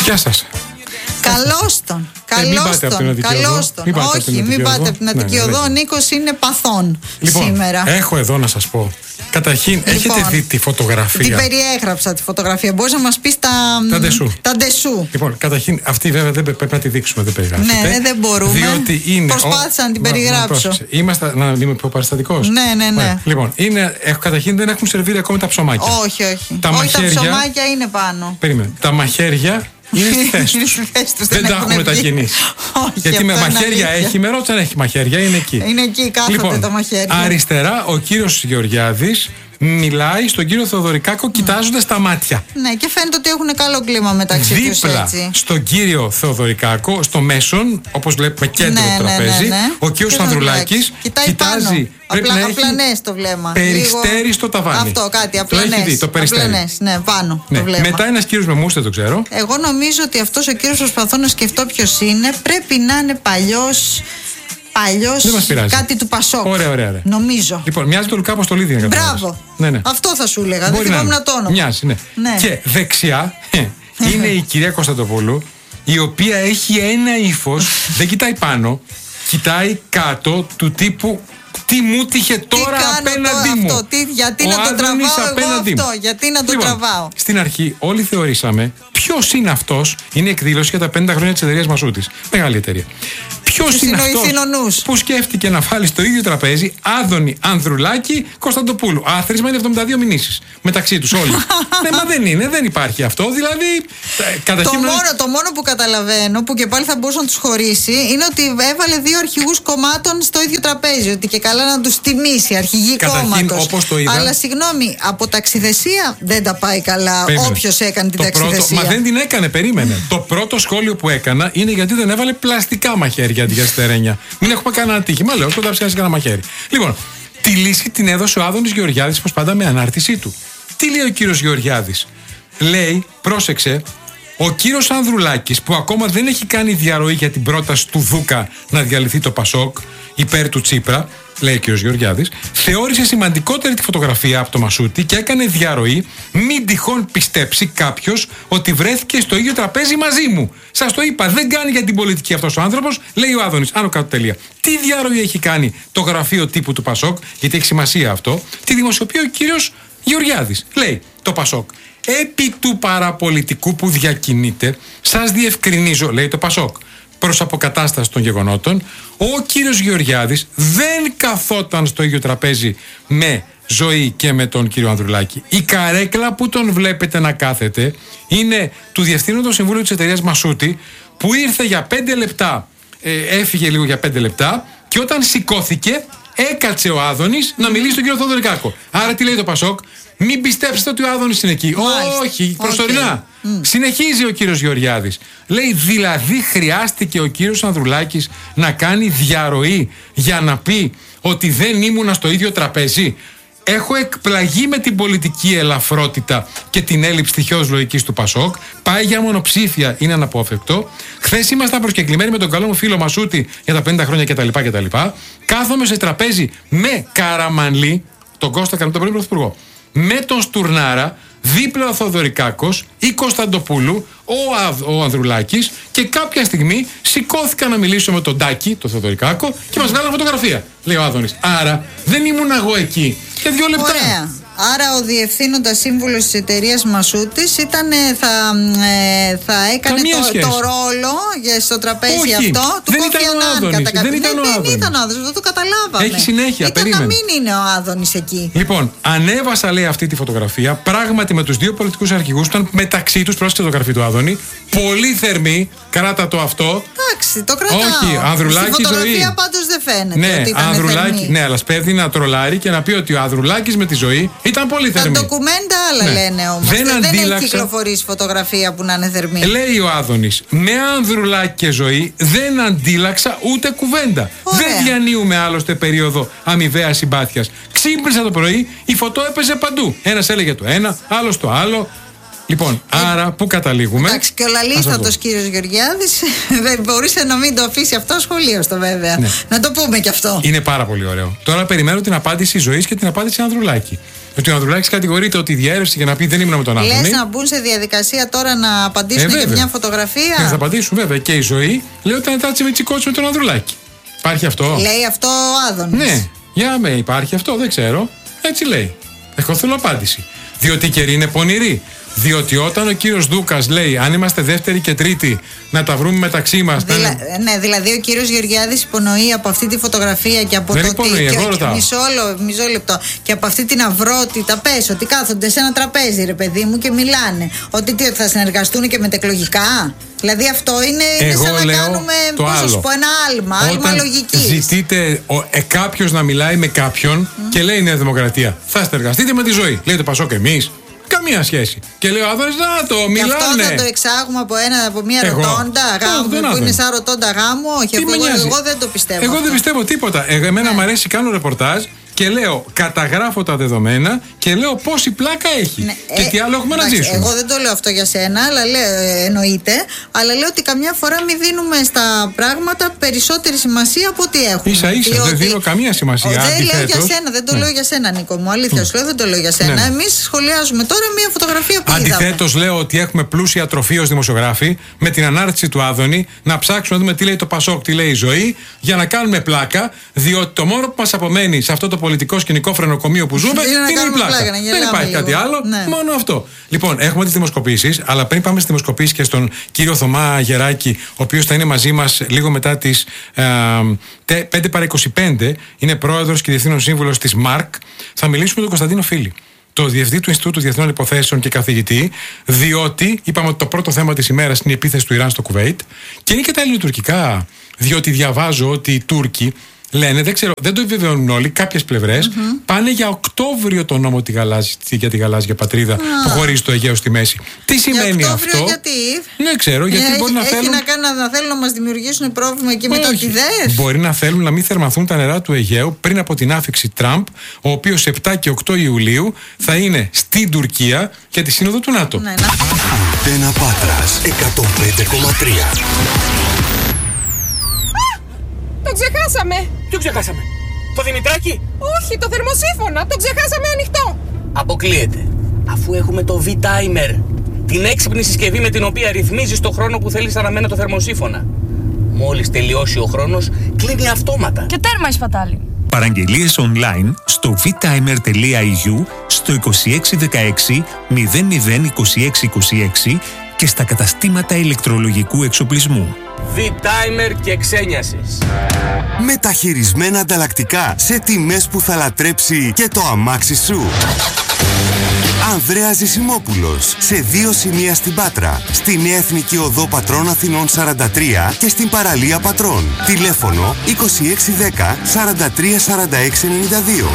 Γεια σας. Καλώς τον. Όχι, μην πάτε από την Αττική Οδό. Ο Νίκος είναι παθών σήμερα. Έχω εδώ να σας πω. Καταρχήν, έχετε δει τη φωτογραφία? Την περιέγραψα τη φωτογραφία. Μπορείς να μας πεις τα ντεσού. Λοιπόν, καταρχήν, αυτή βέβαια δεν πρέπει να τη δείξουμε, δεν περιγράψετε. Ναι, δεν μπορούμε. Διότι είναι. Προσπάθησα να την περιγράψω. Είμαστε, να είμαι πιο παραστατικός. Ναι. Λοιπόν, καταρχήν δεν έχουν σερβίρει ακόμη τα ψωμάκια. Όχι. Τα ψωμάκια είναι πάνω. Περίμενε. Τα μαχαίρια είναι στη θέση τους. Δεν τα έχουν μετακινήσει. Γιατί με μαχαίρια έχει, με ρώτησαν, έχει μαχαίρια, είναι εκεί. Είναι εκεί, κάθονται τα μαχαίρια. Αριστερά ο κύριος Γεωργιάδης μιλάει στον κύριο Θεοδωρικάκο κοιτάζοντας τα μάτια. Ναι, και φαίνεται ότι έχουν καλό κλίμα μεταξύ τους, έτσι. Δίπλα στον κύριο Θεοδωρικάκο, στο μέσον, όπως βλέπουμε κέντρο τραπέζι, ο κύριος Ανδρουλάκης κοιτάζει. Απλανές το βλέμμα. Περιστέρι στο ταβάνι. Αυτό, κάτι απλανές. Το περιστέρι. Ναι, πάνω το βλέμμα. Μετά ένας κύριος με μousse, δεν το ξέρω. Εγώ νομίζω ότι αυτός ο κύριος, προσπαθώ να σκεφτώ ποιος είναι, πρέπει να είναι παλιός κάτι του Πασόκ. Ωραία. Νομίζω. Λοιπόν, μοιάζει το Λουκά Αποστολίδη. Μπράβο. Ναι. Αυτό θα σου έλεγα. Δεν θυμάμαι να το όνομα. Μοιάζει, ναι. Και δεξιά είναι η κυρία Κωνσταντοπούλου, η οποία έχει ένα ύφος, δεν κοιτάει πάνω, κοιτάει κάτω, του τύπου τι μου τύχε τώρα απέναντί μου. Γιατί να το τραβάω εγώ αυτό, γιατί να το τραβάω. Στην αρχή όλοι θεωρήσαμε ποιος είναι αυτός. Είναι εκδήλωση για τα 50 χρόνια της εταιρείας Μασούτης. Μεγάλη εταιρεία. Ποιος είναι αυτός που σκέφτηκε να βάλει στο ίδιο τραπέζι Άδωνη, Ανδρουλάκη, Κωνσταντοπούλου? Άθροισμα είναι 72 μηνύσεις μεταξύ τους όλοι. Ναι, μα δεν υπάρχει αυτό. Δηλαδή. Το μόνο που καταλαβαίνω, που και πάλι θα μπορούσε να τους χωρίσει, είναι ότι έβαλε δύο αρχηγούς κομμάτων στο ίδιο τραπέζι. Ότι και καλά να τους τιμήσει, αρχηγοί κόμματος. Αλλά συγγνώμη, από ταξιδεσία δεν τα πάει καλά. Όποιος έκανε την ταξιδεσία. Μα δεν την έκανε, περίμενε. Το πρώτο σχόλιο που έκανα είναι γιατί δεν έβαλε πλαστικά μαχαίρια αντί για στερένια. Μην έχουμε κανένα ατύχημα, λέω, όταν ψάχνει κανένα μαχαίρι. Λοιπόν, τη λύση την έδωσε ο Άδωνης Γεωργιάδης, όπως πάντα, με ανάρτησή του. Τι λέει ο κύριος Γεωργιάδης? Λέει, πρόσεξε, ο κύριος Ανδρουλάκης, που ακόμα δεν έχει κάνει διαρροή για την πρόταση του Δούκα να διαλυθεί το Πασόκ υπέρ του Τσίπρα, λέει ο κύριος Γεωργιάδης, θεώρησε σημαντικότερη τη φωτογραφία από το Μασούτη και έκανε διαρροή, μην τυχόν πιστέψει κάποιος ότι βρέθηκε στο ίδιο τραπέζι μαζί μου. Σας το είπα, δεν κάνει για την πολιτική αυτός ο άνθρωπος, λέει ο Άδωνης. Άνω κάτω τελεία. Τι διαρροή έχει κάνει το γραφείο τύπου του Πασόκ, γιατί έχει σημασία αυτό? Τη δημοσιοποιεί ο κύριος Γεωργιάδης. Λέει το Πασόκ. Επί του παραπολιτικού που διακινείται, σας διευκρινίζω, λέει το Πασόκ, προς αποκατάσταση των γεγονότων, ο κύριος Γεωργιάδης δεν καθόταν στο ίδιο τραπέζι με Ζωή και με τον κύριο Ανδρουλάκη. Η καρέκλα που τον βλέπετε να κάθεται είναι του Διευθύνοντος Συμβούλου της εταιρείας Μασούτη, που ήρθε για 5 λεπτά, έφυγε λίγο για 5 λεπτά, και όταν σηκώθηκε έκατσε ο Άδωνης να μιλήσει στον κύριο Θεοδωρικάκο. Άρα τι λέει το Πασόκ? Μην πιστέψετε ότι ο Άδωνης είναι εκεί. Όχι, προσωρινά. Συνεχίζει ο κύριος Γεωργιάδης. Λέει, δηλαδή χρειάστηκε ο κύριος Ανδρουλάκης να κάνει διαρροή για να πει ότι δεν ήμουνα στο ίδιο τραπέζι? Έχω εκπλαγεί με την πολιτική ελαφρότητα και την έλλειψη τυχαίως λογικής του Πασόκ. Πάει για μονοψήφια, είναι αναπόφευκτο. Χθες ήμασταν προσκεκλημένοι με τον καλό μου φίλο Μασούτη για τα 50 χρόνια κτλ. Κάθομαι σε τραπέζι με Καραμανλή, τον Κώστα, τον πρώην πρωθυπουργό, με τον Στουρνάρα, δίπλα ο Θεοδωρικάκος, η Κωνσταντοπούλου, ο Ανδρουλάκης, και κάποια στιγμή σηκώθηκα να μιλήσω με τον Τάκη, τον Θεοδωρικάκο, και μας βγάλαν φωτογραφία, λέει ο Άδωνης. Άρα δεν ήμουν εγώ εκεί. Και 2 λεπτά. Ωραία. Άρα ο διευθύνοντας σύμβουλος της εταιρείας Μασούτης θα έκανε το ρόλο στο τραπέζι αυτό του Κόφι Ανάν. Δεν ήταν ο Άδωνης. Δεν ήταν ο Άδωνης, δεν το καταλάβαμε. Έχει συνέχεια, περίμενε. Να μην είναι ο Άδωνης εκεί. Λοιπόν, ανέβασα, λέει, αυτή τη φωτογραφία, πράγματι με τους δύο πολιτικούς αρχηγούς, ήταν μεταξύ τους, πρόσεξε το γραφείο του Άδωνη, πολύ θερμή, κράτα το αυτό. Εντάξει, το κρατάω. Όχι, Ανδρουλάκη, στη φωτογραφία Ζωή. Πάντως δεν φαίνεται Ναι, ότι ήταν Ανδρουλάκη, θερμή. ναι, αλλά σπέβδει να τρολάρει και να πει ότι ο Ανδρουλάκης με τη Ζωή ήταν πολύ θερμή. Τα ντοκουμέντα άλλα λένε όμως. Δεν έχει κυκλοφορήσει φωτογραφία που να είναι θερμή. Λέει ο Άδωνης, με Ανδρουλάκη και Ζωή δεν αντίλαξα ούτε κουβέντα. Ωραία. Δεν διανύουμε άλλωστε περίοδο αμοιβαίας συμπάθειας. Ξύπνησα το πρωί, η φωτό έπαιζε παντού. Ένας έλεγε το ένα, άλλος το άλλο. Λοιπόν, άρα πού καταλήγουμε? Εντάξει, και ο λαλίστατος κύριος Γεωργιάδης δεν μπορούσε να μην το αφήσει αυτό σχολείωστο, βέβαια. Ναι. Να το πούμε κι αυτό. Είναι πάρα πολύ ωραίο. Τώρα περιμένω την απάντηση Ζωής και την απάντηση Ανδρουλάκη. Ότι ο Ανδρουλάκης κατηγορείται ότι διέρευσε για να πει δεν ήμουν με τον Άδωνη. Λες να μπουν σε διαδικασία τώρα να απαντήσουν για μια φωτογραφία. Θα απαντήσουν βέβαια. Και η Ζωή λέει ότι ήταν τάτσι με τσικότσι με τον Ανδρουλάκη. Υπάρχει αυτό? Λέει αυτό ο Άδωνης. Ναι, για με υπάρχει αυτό, δεν ξέρω. Έτσι λέει. Εγώ θέλω απάντηση. Διότι η καιρή είναι πονηρή. Διότι όταν ο κύριος Δούκας λέει αν είμαστε δεύτερη και τρίτη να τα βρούμε μεταξύ μας. Ναι, δηλαδή ο κύριος Γεωργιάδης υπονοεί από αυτή τη φωτογραφία και από δεν το υπονοεί, μισό λεπτό. Και από αυτή την αυρότητα πες ότι κάθονται σε ένα τραπέζι, ρε παιδί μου, και μιλάνε. Ότι θα συνεργαστούν και μετεκλογικά. Δηλαδή αυτό είναι σαν να κάνουμε ένα άλμα λογικής. Ζητείτε κάποιος να μιλάει με κάποιον και λέει η Νέα Δημοκρατία θα συνεργαστείτε με τη Ζωή. Λέει το Πασόκ εμείς. Καμία σχέση. Και λέει ο Άδωνης να το μιλάνε. Και αυτό θα το εξάγουμε από μια ρωτώντα γάμου που είναι σαν ρωτώντα γάμου. Όχι, εγώ δεν το πιστεύω. Εγώ δεν πιστεύω τίποτα. Εμένα μου αρέσει, κάνω ρεπορτάζ και λέω, καταγράφω τα δεδομένα και λέω πόση πλάκα έχει. Ναι, και τι άλλο έχουμε να ζήσουμε. Εγώ δεν το λέω αυτό για σένα, αλλά εννοείται. Αλλά λέω ότι καμιά φορά μην δίνουμε στα πράγματα περισσότερη σημασία από ό,τι έχουμε. Ίσα-ίσα, δεν δίνω καμία σημασία. Δεν λέω για σένα, δεν το λέω για σένα, Νίκο μου. Αλήθεια σου λέω, δεν το λέω για σένα. Εμείς σχολιάζουμε τώρα μια φωτογραφία που είδαμε. Αντιθέτως, λέω ότι έχουμε πλούσια τροφή ως δημοσιογράφοι με την ανάρτηση του Άδωνη να ψάξουμε να δούμε τι λέει το Πασόκ, τι λέει η Ζωή, για να κάνουμε πλάκα, διότι το μόνο που μας απομένει σε αυτό το πολιτικό σκηνικό φρενοκομείο που ζούμε είναι η πλάκα. Δεν υπάρχει κάτι άλλο, μόνο αυτό. Λοιπόν, έχουμε τις δημοσκοπήσεις, αλλά πριν πάμε στις δημοσκοπήσεις και στον κύριο Θωμά Γεράκη, ο οποίος θα είναι μαζί μας λίγο μετά τις 5 παρά 25, είναι πρόεδρος και διευθύνων σύμβουλος της ΜΑΡΚ, θα μιλήσουμε με τον Κωνσταντίνο Φίλη, το διευθυντή του Ινστιτούτου Διεθνών Υποθέσεων και καθηγητή, διότι είπαμε ότι το πρώτο θέμα της ημέρας είναι η επίθεση του Ιράν στο Κουβέιτ και είναι και τα ελληνοτουρκικά, διότι διαβάζω ότι οι Τούρκοι λένε, δεν ξέρω, δεν το επιβεβαιώνουν όλοι, κάποιες πλευρές πάνε για Οκτώβριο το νόμο για τη γαλάζια πατρίδα που χωρίζει το Αιγαίο στη μέση. Τι σημαίνει για αυτό? Γιατί? Δεν ξέρω, γιατί μπορεί να θέλουν. Να θέλουν να μας δημιουργήσουν πρόβλημα εκεί με το Τιδές. Μπορεί να θέλουν να μην θερμανθούν τα νερά του Αιγαίου πριν από την άφιξη Τραμπ, ο οποίος 7 και 8 Ιουλίου θα είναι στην Τουρκία για τη σύνοδο του ΝΑΤΟ. Αντένα Πάτρας 105,3. Το ξεχάσαμε! Ποιο ξεχάσαμε? Το Δημητράκη? Όχι, το θερμοσύφωνα! Το ξεχάσαμε ανοιχτό! Αποκλείεται. Αφού έχουμε το V-Timer, την έξυπνη συσκευή με την οποία ρυθμίζεις το χρόνο που θέλεις αναμένα το θερμοσύφωνα. Μόλις τελειώσει ο χρόνος, κλείνει αυτόματα. Και τέρμα η σπατάλη. Παραγγελίες online στο vtimer.eu, στο 2616 002626 και στα καταστήματα ηλεκτρολογικού εξοπλισμού. V-Timer και ξένιασες. Μεταχειρισμένα ανταλλακτικά σε τιμές που θα λατρέψει και το αμάξι σου. Ανδρέας Ζησιμόπουλος, σε 2 σημεία στην Πάτρα, στη Νέα Εθνική Οδό Πατρών Αθηνών 43 και στην παραλία Πατρών. Τηλέφωνο 2610 43 46 92.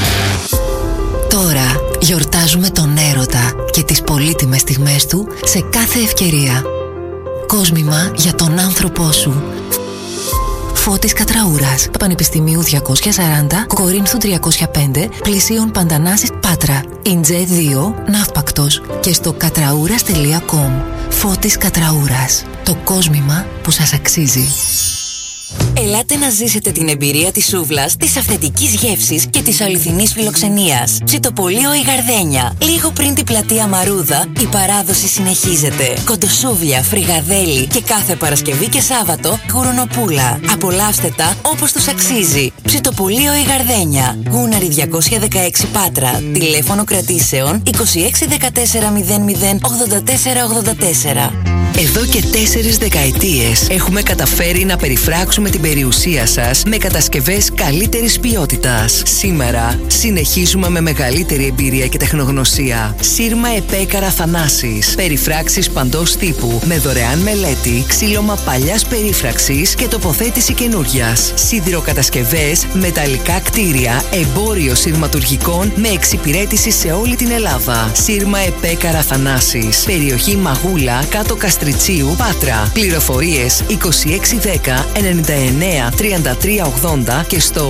Τώρα γιορτάζουμε τον έρωτα και τις πολύτιμες στιγμές του σε κάθε ευκαιρία. Κόσμημα για τον άνθρωπό σου. Φώτης Κατραούρας, Πανεπιστημίου 240, Κορίνθου 305, πλησίων Παντανάσης Πάτρα, Ιντζέ 2, Ναύπακτος και στο κατραούρας.com. Φώτης Κατραούρας, το κόσμημα που σας αξίζει. Ελάτε να ζήσετε την εμπειρία της σούβλας, της αυθεντικής γεύσης και της αληθινής φιλοξενίας. Ψητοπολείο η Γαρδένια. Λίγο πριν την πλατεία Μαρούδα, η παράδοση συνεχίζεται. Κοντοσούβλια, φρυγαδέλι και κάθε Παρασκευή και Σάββατο γουρονοπούλα. Απολαύστε τα όπως τους αξίζει. Ψητοπολείο η Γαρδένια. Γούναρη 216 Πάτρα. Τηλέφωνο κρατήσεων 26 14 00 84 84. Εδώ και 4 δεκαετίες έχουμε καταφέρει να περιφράξουμε την περιουσία σας με κατασκευές καλύτερης ποιότητας. Σήμερα συνεχίζουμε με μεγαλύτερη εμπειρία και τεχνογνωσία. Σύρμα Επέκαρα Θανάσης. Περιφράξεις παντός τύπου με δωρεάν μελέτη, ξύλωμα παλιάς περίφραξης και τοποθέτηση καινούριας. Σιδηροκατασκευές, μεταλλικά κτίρια, εμπόριο σειρματουργικών με εξυπηρέτηση σε όλη την Ελλάδα. Σύρμα Επέκαρα Θανάσης. Περιοχή Μαγούλα, κάτω Καστριτσίου, Πάτρα. Πληροφορίες 2610 99 33 80 και στο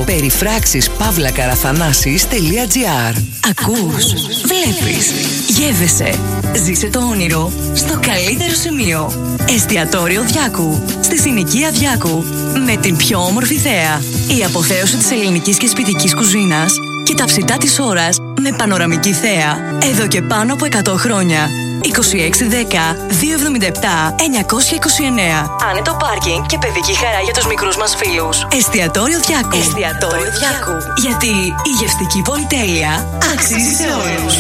περιφράξεις-παύλακαραφανάσεις.gr. Ακούς, βλέπεις, γεύεσαι. Ζήσε το όνειρο στο καλύτερο σημείο. Εστιατόριο Διάκου, στη συνοικία Διάκου. Με την πιο όμορφη θέα, η αποθέωση της ελληνικής και σπιτικής κουζίνας και τα ψητά της ώρας με πανοραμική θέα. Εδώ και πάνω από 100 χρόνια. 2610 277 929. Άνετο πάρκινγκ και παιδική χαρά για τους μικρούς μας φίλους. Εστιατόριο Διάκου. Εστιατόριο Διάκου. Γιατί η γευστική πολυτέλεια αξίζει σε όλους.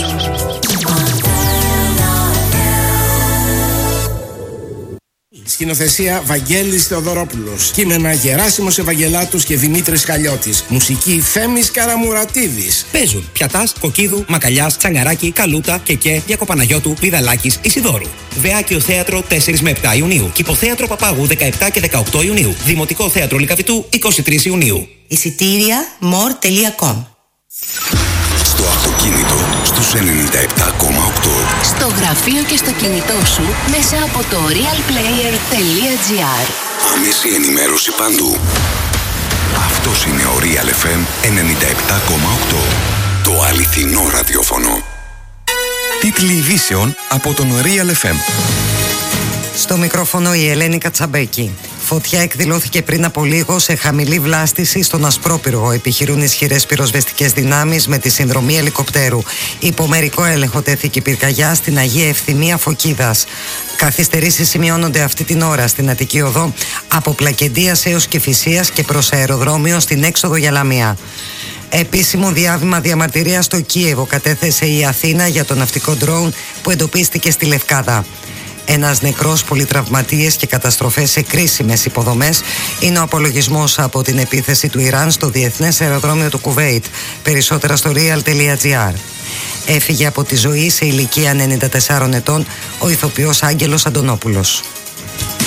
Σκηνοθεσία Βαγγέλης Θεοδωρόπουλος. Κείμενα Γεράσιμος Ευαγγελάτους και Δημήτρης Χαλιώτης. Μουσική Θέμης Καραμουρατίδης. Παίζουν Πιατάς, Κοκκίδου, Μακαλιάς, Τσανγαράκη, Καλούτα, Κεκέ, Διακοπαναγιώτου, Πηδαλάκης, Ισιδώρου. Βεάκιο Θέατρο 4 με 7 Ιουνίου. Κηποθέατρο Παπάγου 17 και 18 Ιουνίου. Δημοτικό Θέατρο Λυκαβητού 23 Ιουνίου. Εισιτήρια more.com. Στο αυτοκίνητο στους 97,8. Στο γραφείο και στο κινητό σου μέσα από το realplayer.gr. Άμεση ενημέρωση παντού. Αυτός είναι ο Real FM 97,8. Το αληθινό ραδιόφωνο. Τίτλοι ειδήσεων από τον Real FM. Στο μικρόφωνο η Ελένη Κατσαμπέκη. Φωτιά εκδηλώθηκε πριν από λίγο σε χαμηλή βλάστηση στον Ασπρόπυργο. Επιχειρούν ισχυρές πυροσβεστικές δυνάμεις με τη συνδρομή ελικοπτέρου. Υπό μερικό έλεγχο τέθηκε η πυρκαγιά στην Αγία Ευθυμία Φωκίδας. Καθυστερήσεις σημειώνονται αυτή την ώρα στην Αττική Οδό από Πλακεντίας έως Κηφισίας και προς αεροδρόμιο στην έξοδο για Λαμία. Επίσημο διάβημα διαμαρτυρίας στο Κίεβο κατέθεσε η Αθήνα για το ναυτικό ντρόουν που εντοπίστηκε στη Λευκάδα. Ένας νεκρός, πολυτραυματίες και καταστροφές σε κρίσιμες υποδομές είναι ο απολογισμός από την επίθεση του Ιράν στο διεθνές αεροδρόμιο του Κουβέιτ. Περισσότερα στο real.gr. Έφυγε από τη ζωή σε ηλικία 94 ετών ο ηθοποιός Άγγελος Αντωνόπουλος.